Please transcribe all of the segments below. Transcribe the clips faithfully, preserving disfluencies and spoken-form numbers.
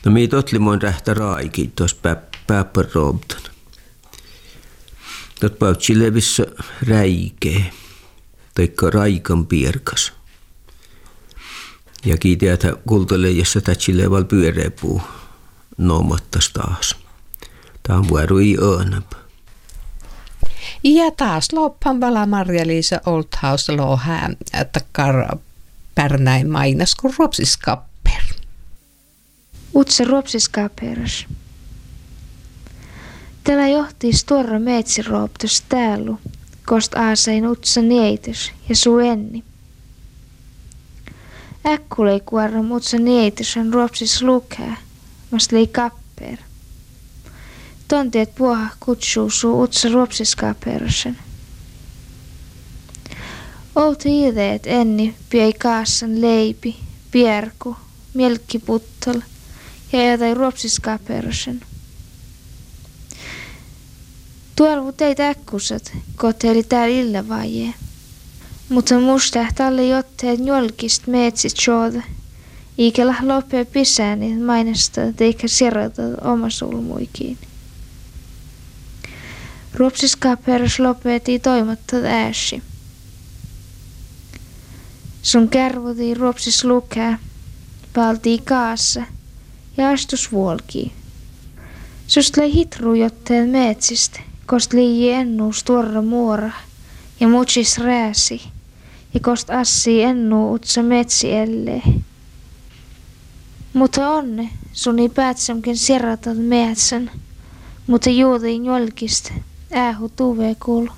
No miit otli moin rähtä raikin tuossa pääppän roobtan. Tot pautsi levissä räikee, taikka raikan pierkas. Ja kiiteätä kultaleijassa tätsille pyöreäpuu noomattas taas. Tämä on vuorui öönäpä. Ja taas loppan vala Marja-Liisa Oldhaus lohää, että kar pärnäin mainas kun ruopsiskapper. Utse ruopsiskapperas. Tällä johtii storra meetsirooptus täällä, kost aasein utsa nietys ja suu enni. Äkkulei kuorram utsa nietys on ruopsis lukää, mas lei kapper. Tontiet puoha kutsuu suu utsa ruopsiskaperasen. Outi ideet enni piei kaassan leipi, pierku, mielkkiputtol ja jotain ruopsiskaperasen. Tuolvu teitä äkkusat, koteeli täällä illa vajee. Mutta musta tälle jotteet njolkist meetsit tjoode. Iikellä lopee pisääni mainesta teikä sirrata oma sulmuikiin. Ruopsiskaperas lopetii toimattad ääsi. Sun kärvutii ruopsis lukää, paltii kaassa ja astus vuolkii. Sust lei hitru jotteet meetsistä. Kost liiji ennuu stuorra muora ja mutsis rääsi ja kost assii ennuu utsa metsi ellee. Mutta onne suni päätsämken sirratat metsän, mutta juutiin jolkist äähu tuvee kuulu.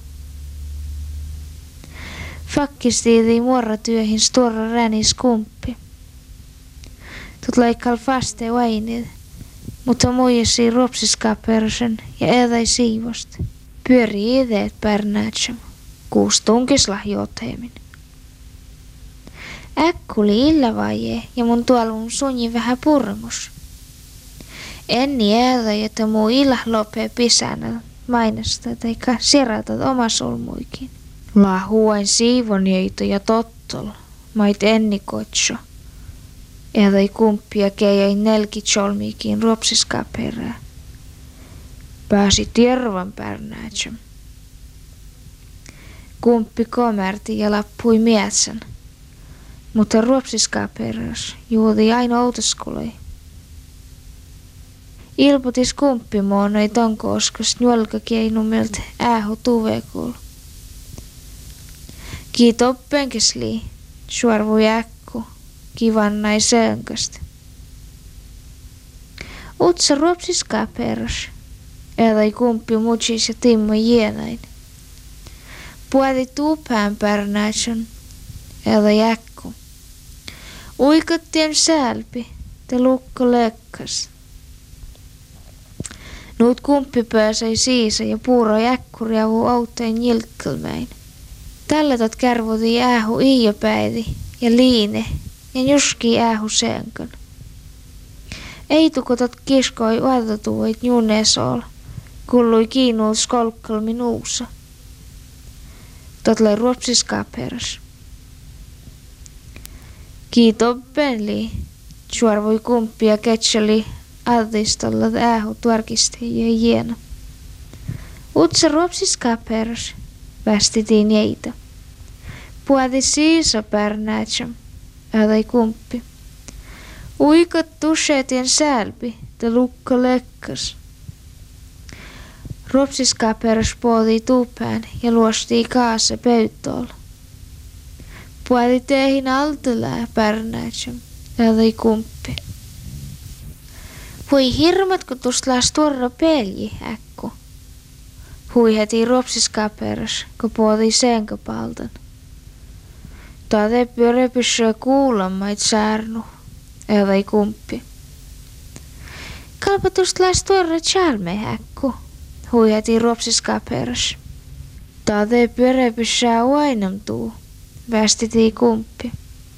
Fakkistiitii muoratyöhin stuorra ränis kumppi. Tut laikkal faste vainid. Mutta muijasi ruopsiskapersen ja etäi siivosta. Pyörii ideet pärnäätsem, kuus tunkislah joteemin. Äkkuli illa vajee ja mun tuolun sunji vähän purmus. Enni etä, että muu illah lopee pisänä mainasta taikka siratat oma sulmuikin. La huoin siivonjeito ja tottol, mait enni kotso. Ehdai kumppia keijai nelki tjolmiikin ruopsiskaperää. Pääsi tiervan pärnäätsem. Kumppi komerti ja lappui mietsän. Mutta ruopsiskaperäs juudi aina outoskuloi. Ilputis kumppi muonoi tonko oskos njolkakieinumilta äähu tuvekuul. Kiitoppenkesli, suorvui äkku. Kivannai sönköstä. Utsa ruopsiskaperas. Ehdai kumppi mutsis ja Timmo jienain. Puoli tuupään pärnäitsön. Ehdai äkku. Uikottien sälpi. Te lukko lökkäs. Nuut kumppi pääsei siisa ja puuroi äkkuriavu outeen jilkkelmäin. Tällä tot kärvuti äähu iijopäidi ja liine. Ja juski äähu senkön. Ei tukotat kiskoi uatatuit juneesol, kullui kiinuut skolkkalmi nuussa. Totlai ruopsiskaperas. Kiito penli, suorvoi kumppi ja ketsali altistolla äähu tuarkisti ja hieno. Utsa ruopsiskaperas, västitiin jeita. Puhati siiso pärnäätsem. Ädai kumppi. Uikat tusetien sälpi, te lukko lekkas. Ruopsiskaperas puoli tuupään ja luostii kaassa pöytoolla. Puoli teihin altelää pärnäätsem, ädai kumppi. Hui hirmatko tuslaas tuorra pelji, äkku. Hui heti ruopsiskaperas, kun puoli senkapaltan. Tade pyöräpysyä kuulemait saarnu, ehdai kumppi. Kalpatust läs tuorra tjalme häkku, huijati ruopsiskaperas. Tade pyöräpysyä uainamtuu, västiti kumppi.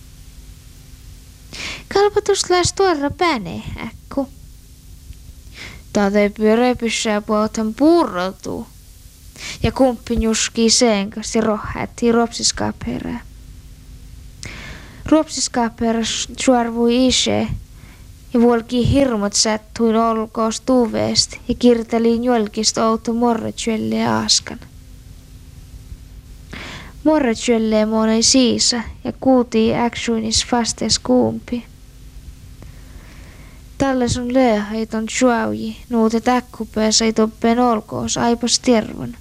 Kalpatust läs tuorra päne häkku. Tade pyöräpysyä puoltan puurrotuu, ja kumppi juskii senkas ja rohhätti ruopsiskaperää. Ruopsiskaperas suorvui ishe Ja vuolki hirmot sättuin olkoos tuveesti ja kirteliin jolkista outo morretsyelle askan. Morretsylle monei siisa ja kuutii äksuinis fastes kuumpi. Tällä sun lööhäiton suauji nuutet äkkupää sai toppeen olkoos aipas tervon.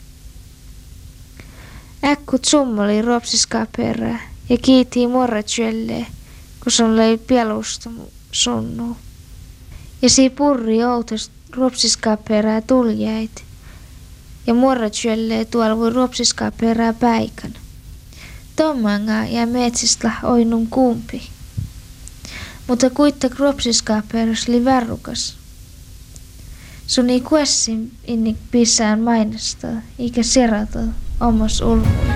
Äkkut summali ropsiskaa perää ja kiitii morretsylle, kun sun lei pielusta sunnu. Ja sii purri outos ropsiskaa perää tuljait. Ja morretsylle tuolla voi ropsiskaa perää päikän. Tommanga ja metsistä oinun kumpi. Mutta kuitta ropsiskaa peräs li värrukas. Sun ei kuessin inni pissään mainostaa, eikä serata omas ulkoa.